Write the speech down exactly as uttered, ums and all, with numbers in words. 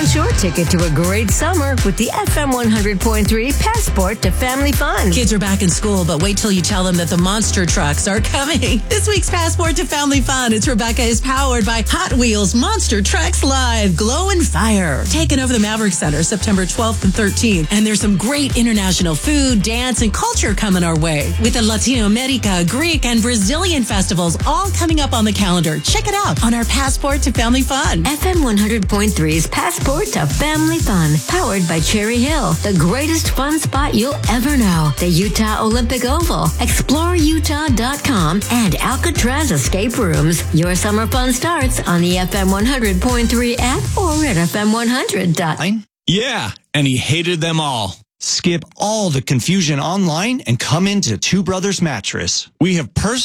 launch your ticket to a great summer with the F M one hundred point three Passport to Family Fun. Kids are back in school, but wait till you tell them that the monster trucks are coming. This week's Passport to Family Fun, it's Rebecca, is powered by Hot Wheels Monster Trucks Live Glow and Fire. Taking over the Maverick Center September twelfth and thirteenth. And there's some great international food, dance, and culture coming our way with the Latino America, Greek, and Brazilian festivals all coming up on the calendar. Check it out on our Passport to Family Fun. F M one hundred point three's Passport to Family Fun, powered by Cherry Hill, the greatest fun spot you'll ever know. The Utah Olympic Oval, explore utah dot com, and Alcatraz Escape Rooms. Your summer fun starts on the F M one hundred point three app or at F M one hundred dot com. Yeah, and he hated them all. Skip all the confusion online and come into Two Brothers Mattress. We have personal